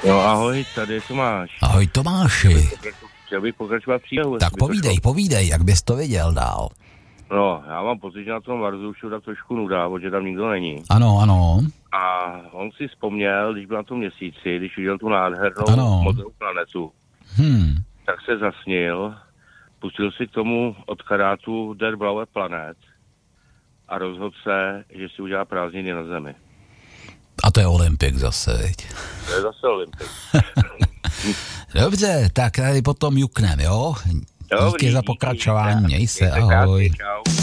Jo, ahoj, tady Tomáš. Ahoj Tomáši. Chtěl bych pokračovat příběhu. Tak povídej, jak bys to viděl dál. No, já mám pocit, že na tom Varzušu tak trošku nuda, protože tam nikdo není. Ano. A on si vzpomněl, když byl na tom měsíci, když viděl tu nádhernou modrou planetu, tak se zasnil, pustil si k tomu od karátu Der Blaue Planet a rozhodl se, že si udělá prázdniny na Zemi. A to je Olympik zase, viď? To je zase Olympik. Dobře, tak tady potom juknem, jo? Díky za pokračování, měj se, ahoj. Čau.